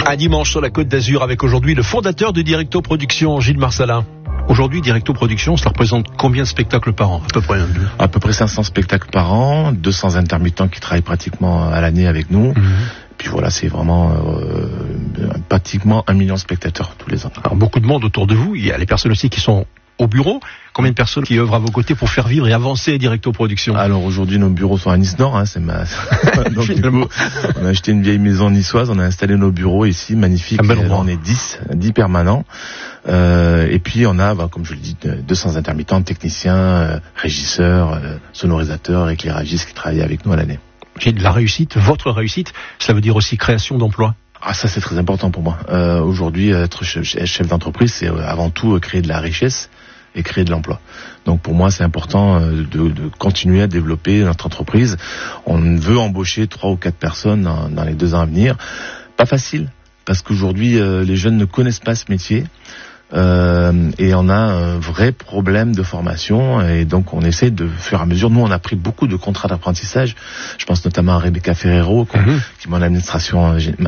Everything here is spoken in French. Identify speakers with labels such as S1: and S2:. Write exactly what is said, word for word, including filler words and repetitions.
S1: Un dimanche sur la Côte d'Azur avec aujourd'hui le fondateur de Directo Productions, Gilles Marsalin. Aujourd'hui, Directo Productions, ça représente combien de spectacles par an, à peu près?
S2: À peu près cinq cents spectacles par an, deux cents intermittents qui travaillent pratiquement à l'année avec nous. Mmh. Puis voilà, c'est vraiment euh, pratiquement un million de spectateurs tous les ans.
S1: Alors beaucoup de monde autour de vous, il y a les personnes aussi qui sont au bureau. Combien de personnes qui œuvrent à vos côtés pour faire vivre et avancer Directo Productions?
S2: Alors aujourd'hui, nos bureaux sont à Nice-Nord, hein, c'est ma... Donc, du coup, on a acheté une vieille maison niçoise, on a installé nos bureaux ici, magnifique. On est dix, dix permanents. Euh, et puis on a, bah, comme je le dis, deux cents intermittents, techniciens, euh, régisseurs, euh, sonorisateurs, éclairagistes qui travaillent avec nous à l'année.
S1: J'ai de la réussite, votre réussite, ça veut dire aussi création d'emplois.
S2: Ah, ça c'est très important pour moi. Euh, aujourd'hui, être chef, chef d'entreprise, c'est avant tout créer de la richesse et créer de l'emploi. Donc pour moi, c'est important de, de continuer à développer notre entreprise. On veut embaucher trois ou quatre personnes dans, dans les deux ans à venir. Pas facile, parce qu'aujourd'hui, euh, les jeunes ne connaissent pas ce métier. Euh, et on a un vrai problème de formation, et donc on essaie de faire à mesure. Nous, on a pris beaucoup de contrats d'apprentissage. Je pense notamment à Rebecca Ferrero, mmh. qui est mon administration